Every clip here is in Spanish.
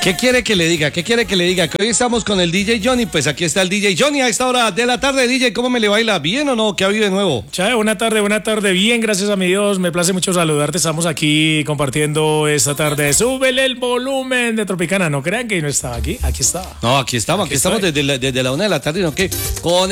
¿Qué quiere que le diga? ¿Qué quiere que le diga? Que hoy estamos con el DJ Johnny, pues aquí está el DJ Johnny a esta hora de la tarde. DJ, ¿cómo me le baila? ¿Bien o no? ¿Qué ha habido de nuevo? Chávez, buena tarde, bien, gracias a mi Dios, me place mucho saludarte, estamos aquí compartiendo esta tarde. Súbele el volumen de Tropicana, no crean que no estaba aquí estaba. No, aquí estamos desde la 1 de la tarde, ¿no? Que con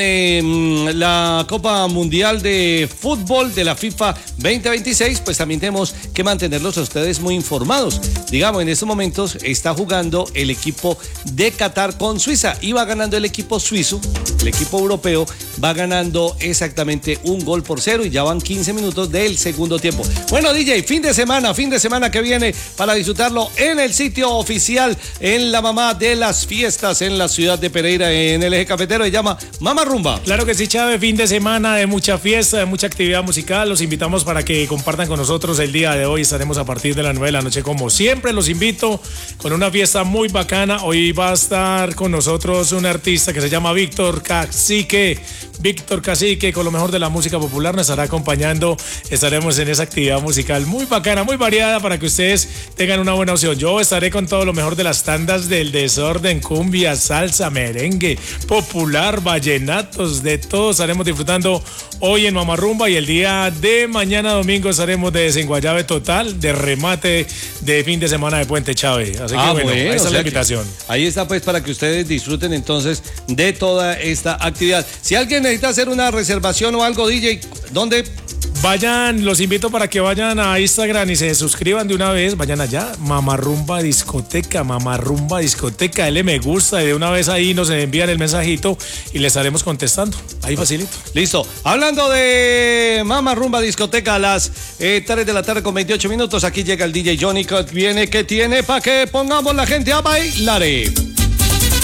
la Copa Mundial de Fútbol de la FIFA 2026, pues también tenemos que mantenerlos a ustedes muy informados. Digamos, en estos momentos está jugando el equipo de Qatar con Suiza y va ganando el equipo suizo, el equipo europeo va ganando exactamente 1-0 y ya van 15 minutos del segundo tiempo. Bueno, DJ, fin de semana que viene para disfrutarlo en el sitio oficial, en la mamá de las fiestas en la ciudad de Pereira, en el eje cafetero, se llama Mama Rumba. Claro que sí, Chávez, fin de semana de mucha fiesta, de mucha actividad musical, los invitamos para que compartan con nosotros el día de hoy, estaremos a partir de las 9 de la noche como siempre, los invito con una fiesta muy bacana. Hoy va a estar con nosotros un artista que se llama Víctor Cacique, con lo mejor de la música popular, nos estará acompañando. Estaremos en esa actividad musical muy bacana, muy variada para que ustedes tengan una buena opción. Yo estaré con todo lo mejor de las tandas del desorden, cumbia, salsa, merengue, popular, vallenatos, de todo estaremos disfrutando hoy en Mamarrumba, y el día de mañana domingo estaremos de desenguayabe total, de remate de fin de semana de Puente Chávez. Así que bueno, ahí está la invitación. Ahí está pues para que ustedes disfruten entonces de toda esta actividad. Si alguien necesita hacer una reservación o algo, DJ, ¿dónde? Vayan, los invito para que vayan a Instagram y se suscriban de una vez, vayan allá, Mamarrumba Discoteca, dale me gusta y de una vez ahí nos envían el mensajito y les estaremos contestando, ahí facilito. Listo, hablando de Mamarrumba Discoteca a las 3 de la tarde con 28 minutos, aquí llega el DJ Johnny que viene, que tiene para que pongamos la gente a bailar.